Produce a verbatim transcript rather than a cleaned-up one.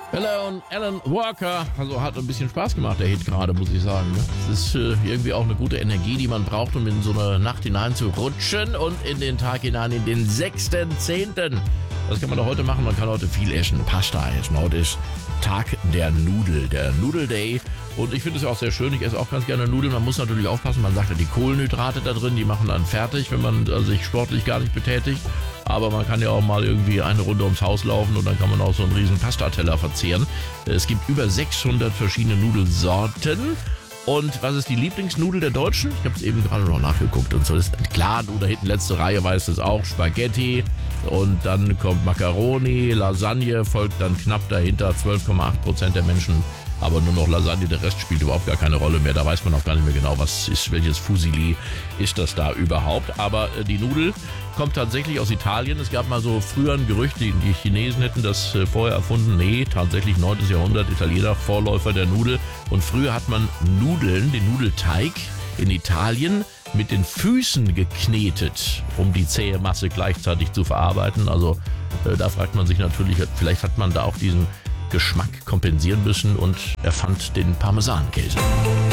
Bella und Alan Walker, also hat ein bisschen Spaß gemacht, der Hit gerade, muss ich sagen. Es ist äh, irgendwie auch eine gute Energie, die man braucht, um in so eine Nacht hinein zu rutschen und in den Tag hinein, in den sechsten zehnten Das kann man doch heute machen, man kann heute viel essen, Pasta essen. Heute ist Tag der Nudel, der Nudel Day. Und ich finde es ja auch sehr schön, ich esse auch ganz gerne Nudeln. Man muss natürlich aufpassen, man sagt ja, die Kohlenhydrate da drin, die machen dann fertig, wenn man also sich sportlich gar nicht betätigt. Aber man kann ja auch mal irgendwie eine Runde ums Haus laufen und dann kann man auch so einen riesen Pastateller verzehren. Es gibt über sechshundert verschiedene Nudelsorten. Und was ist die Lieblingsnudel der Deutschen? Ich habe es eben gerade noch nachgeguckt. Und so ist klar, du da hinten letzte Reihe weißt es auch, Spaghetti. Und dann kommt Macaroni, Lasagne, folgt dann knapp dahinter, zwölf Komma acht Prozent der Menschen. Aber nur noch Lasagne, der Rest spielt überhaupt gar keine Rolle mehr. Da weiß man auch gar nicht mehr genau, was ist, welches Fusilli ist das da überhaupt. Aber äh, die Nudel kommt tatsächlich aus Italien. Es gab mal so früher ein Gerücht, die, die Chinesen hätten das äh, vorher erfunden. Nee, tatsächlich neuntes Jahrhundert, Italiener, Vorläufer der Nudel. Und früher hat man Nudeln, den Nudelteig in Italien mit den Füßen geknetet, um die zähe Masse gleichzeitig zu verarbeiten. Also äh, da fragt man sich natürlich, vielleicht hat man da auch diesen Geschmack kompensieren müssen und erfand den Parmesankäse.